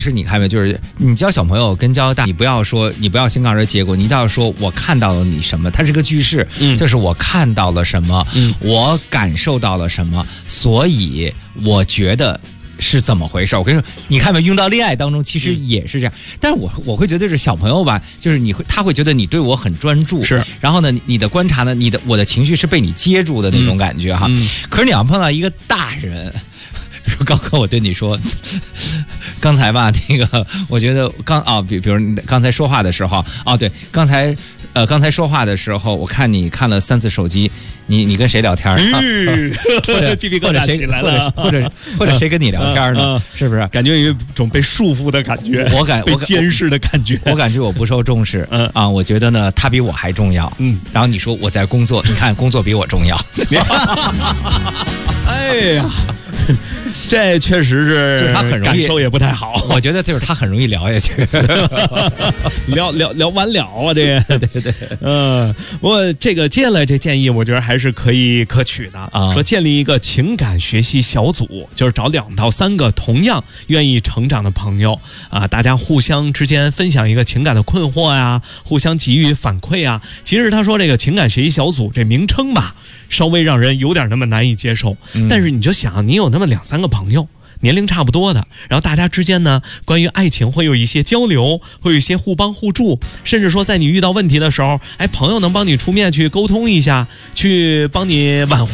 是你看没？就是你教小朋友跟教大，你不要先告诉结果，你一定要说我看到了你什么，它是个句式，就是我看到了什么，我感受到了什么，所以我觉得是怎么回事。我跟你说，你看没？用到恋爱当中其实也是这样，但是我会觉得是小朋友吧，就是他会觉得你对我很专注， 是， 然后呢，你的观察呢，我的情绪是被你接住的那种感觉哈。可是你要碰到一个大人。说高哥，我对你说，刚才吧，那个我觉得比如你刚才说话的时候，对，刚才说话的时候，我看你看了3次手机，你跟谁聊天？ 鸡皮疙瘩起来了， 或者谁跟你聊天呢？是不是？ 感觉有一种被束缚的感觉，被监视的感觉。 我感觉我不受重视，我觉得呢，他比我还重要，然后你说我在工作，你看工作比我重要， 哎呀。这确实是， 就是他很容易感受也不太好。 我觉得就是他很容易聊下去， 聊完了啊，这个对， 不过这个接下来这建议，我觉得还是可取的啊。说建立一个情感学习小组，就是找2到3个同样愿意成长的朋友啊，大家互相之间分享一个情感的困惑呀，互相给予反馈啊。其实他说这个情感学习小组这名称吧，稍微让人有点那么难以接受，但是你就想，你有那么2、3个朋友。年龄差不多的，然后大家之间呢，关于爱情会有一些交流，会有一些互帮互助，甚至说在你遇到问题的时候，朋友能帮你出面去沟通一下，去帮你挽回。